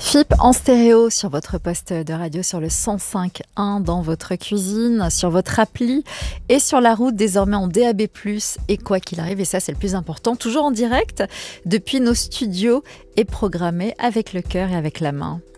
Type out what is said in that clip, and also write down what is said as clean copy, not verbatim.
FIP en stéréo sur votre poste de radio sur le 105.1 dans votre cuisine, sur votre appli et sur la route désormais en DAB+, et quoi qu'il arrive, et ça c'est le plus important, toujours en direct depuis nos studios et programmé avec le cœur et avec la main.